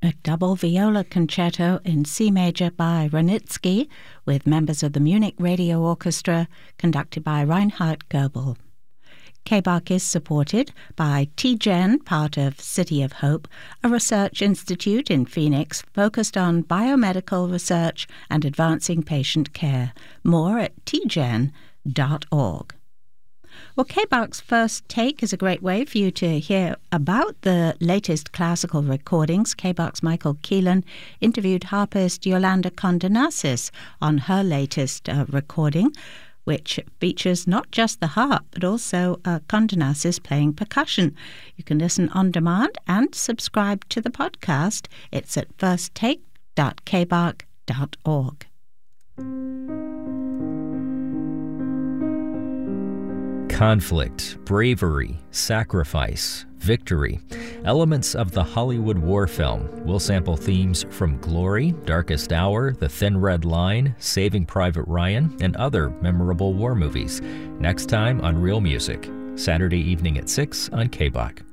a double viola concerto in C major by Wranitzky with members of the Munich Radio Orchestra, conducted by Reinhard Goebel. KBARC is supported by TGen, part of City of Hope, a research institute in Phoenix focused on biomedical research and advancing patient care. More at tgen.org. Well, KBARC's First Take is a great way for you to hear about the latest classical recordings. KBARC's Michael Keelan interviewed harpist Yolanda Condonasis on her latest recording, which features not just the harp, but also Condonasis playing percussion. You can listen on demand and subscribe to the podcast. It's at firsttake.kbark.org. Conflict, bravery, sacrifice, victory. Elements of the Hollywood war film will sample themes from Glory, Darkest Hour, The Thin Red Line, Saving Private Ryan, and other memorable war movies. Next time on Real Music, Saturday evening at 6 on KBARC.